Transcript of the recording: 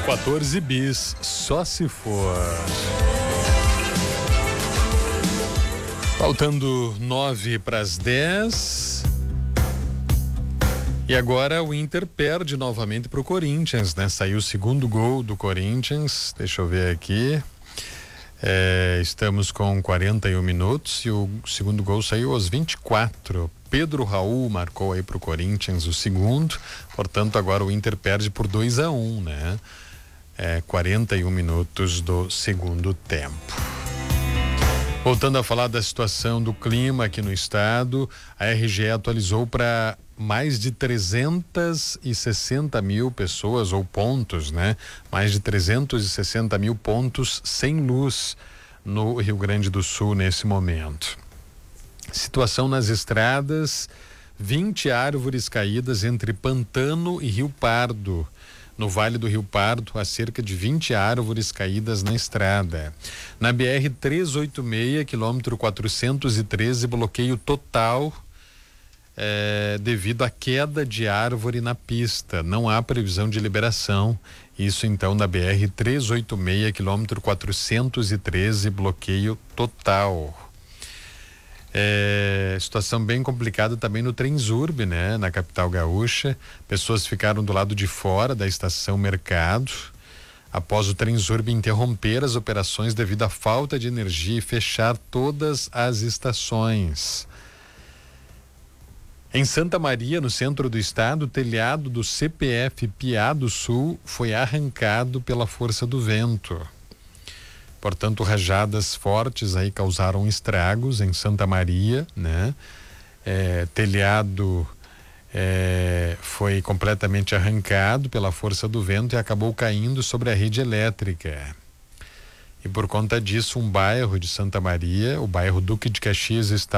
14 bis, só se for. Faltando 9 para as 10. E agora o Inter perde novamente para o Corinthians, né? Saiu o segundo gol do Corinthians. Deixa eu ver aqui. Estamos com 41 minutos e o segundo gol saiu aos 24. Pedro Raul marcou aí para o Corinthians o segundo. Portanto, agora o Inter perde por 2-1, né? 41 minutos do segundo tempo. Voltando a falar da situação do clima aqui no estado, a RGE atualizou para mais de 360 mil pessoas ou pontos, né? Mais de 360 mil pontos sem luz no Rio Grande do Sul nesse momento. Situação nas estradas: 20 árvores caídas entre Pantano e Rio Pardo. No Vale do Rio Pardo, há cerca de 20 árvores caídas na estrada. Na BR-386, quilômetro 413, bloqueio total devido à queda de árvore na pista. Não há previsão de liberação. Isso então na BR-386, quilômetro 413, bloqueio total. Situação bem complicada também no Transurb, né? Na capital gaúcha, pessoas ficaram do lado de fora da estação Mercado após o Transurb interromper as operações devido à falta de energia e fechar todas as estações. Em Santa Maria, no centro do estado, o telhado do CPF Piá do Sul foi arrancado pela força do vento. Portanto, rajadas fortes aí causaram estragos em Santa Maria, né? Telhado foi completamente arrancado pela força do vento e acabou caindo sobre a rede elétrica. E por conta disso, um bairro de Santa Maria, o bairro Duque de Caxias, está